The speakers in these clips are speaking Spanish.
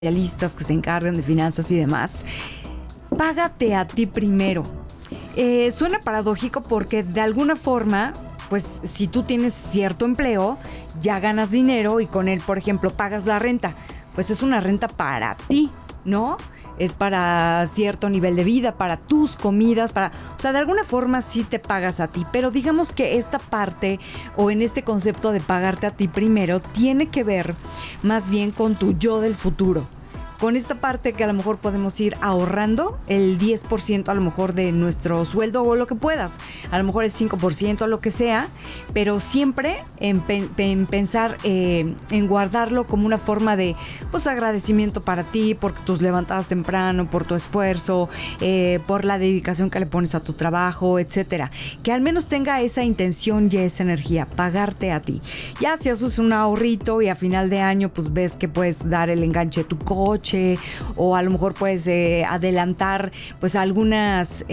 especialistas que se encargan de finanzas y demás. Págate a ti primero. Suena paradójico porque de alguna forma, pues si tú tienes cierto empleo, ya ganas dinero y con él, por ejemplo, pagas la renta. Pues es una renta para ti, ¿no? Es para cierto nivel de vida, para tus comidas, o sea, de alguna forma sí te pagas a ti, pero digamos que esta parte o en este concepto de pagarte a ti primero tiene que ver más bien con tu yo del futuro. Con esta parte que a lo mejor podemos ir ahorrando el 10% a lo mejor de nuestro sueldo o lo que puedas, a lo mejor el 5% lo que sea, pero siempre en pensar en guardarlo como una forma de pues agradecimiento para ti, porque tus levantadas temprano, por tu esfuerzo, por la dedicación que le pones a tu trabajo, etcétera. Que al menos tenga esa intención y esa energía, pagarte a ti. Ya si haces un ahorrito y a final de año pues ves que puedes dar el enganche de tu coche, o a lo mejor puedes adelantar pues algunas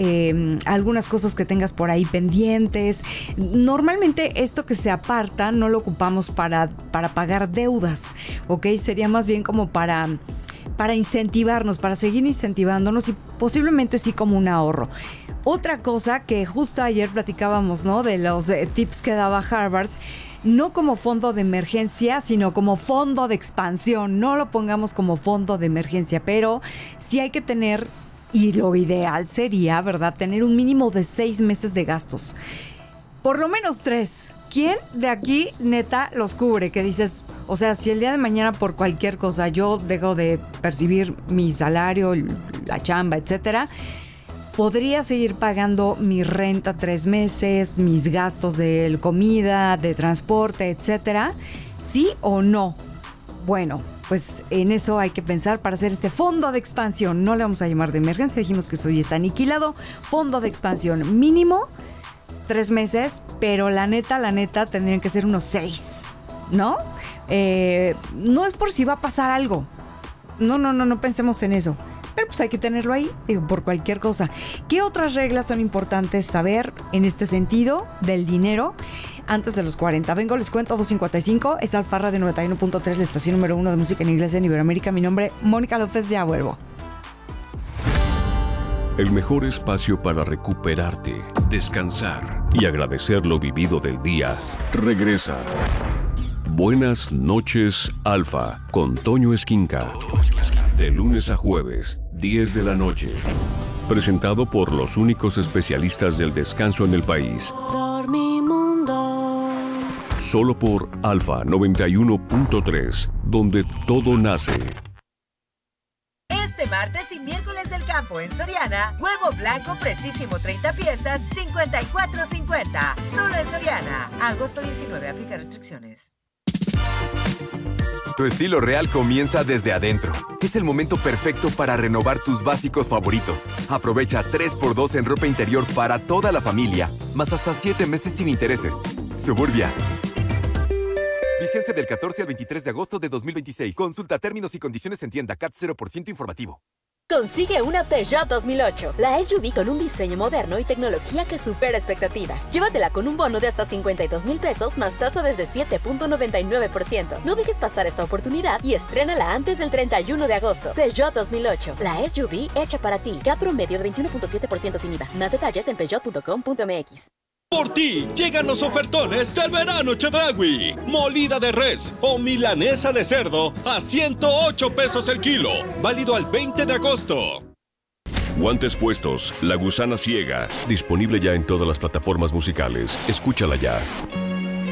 cosas que tengas por ahí pendientes. Normalmente esto que se aparta no lo ocupamos para pagar deudas, ¿ok? Sería más bien como para incentivarnos, para seguir incentivándonos y posiblemente sí como un ahorro. Otra cosa que justo ayer platicábamos, ¿no? De los tips que daba Harvard. No como fondo de emergencia, sino como fondo de expansión. No lo pongamos como fondo de emergencia, pero sí hay que tener, y lo ideal sería, ¿verdad?, tener un mínimo de 6 meses de gastos. Por lo menos 3. ¿Quién de aquí, neta, los cubre? Que dices, o sea, si el día de mañana por cualquier cosa yo dejo de percibir mi salario, la chamba, etcétera, podría seguir pagando mi renta 3 meses, mis gastos de comida, de transporte, etcétera. ¿Sí o no? Bueno, pues en eso hay que pensar para hacer este fondo de expansión. No le vamos a llamar de emergencia, dijimos que eso ya está aniquilado. Fondo de expansión mínimo 3 meses, pero la neta, tendrían que ser unos 6, ¿no? No es por si va a pasar algo. No pensemos en eso. Pero pues hay que tenerlo ahí, digo, por cualquier cosa. ¿Qué otras reglas son importantes saber en este sentido del dinero antes de los 40? Vengo, les cuento, 255, es Alfarra de 91.3, la estación número 1 de música en inglés en Iberoamérica. Mi nombre, Mónica López, ya vuelvo. El mejor espacio para recuperarte, descansar y agradecer lo vivido del día regresa. Buenas noches, Alfa, con Toño Esquinca. De lunes a jueves, 10 de la noche. Presentado por los únicos especialistas del descanso en el país. Dormimundo. Solo por Alfa 91.3, donde todo nace. Este martes y miércoles del campo en Soriana, huevo blanco precisísimo 30 piezas, $54.50. Solo en Soriana. Agosto 19, aplica restricciones. Tu estilo real comienza desde adentro. Es el momento perfecto para renovar tus básicos favoritos. Aprovecha 3x2 en ropa interior para toda la familia, más hasta 7 meses sin intereses. Suburbia. Vigencia del 14 al 23 de agosto de 2026. Consulta términos y condiciones en tienda. CAT 0% informativo. Consigue una Peugeot 2008, la SUV con un diseño moderno y tecnología que supera expectativas. Llévatela con un bono de hasta $52,000 más tasa desde 7.99%. No dejes pasar esta oportunidad y estrénala antes del 31 de agosto. Peugeot 2008, la SUV hecha para ti. CAT promedio de 21.7% sin IVA. Más detalles en peugeot.com.mx. Por ti llegan los ofertones del verano Chedraui. Molida de res o milanesa de cerdo a $108 el kilo. Válido al 20 de agosto. Guantes puestos, La Gusana Ciega. Disponible ya en todas las plataformas musicales. Escúchala ya.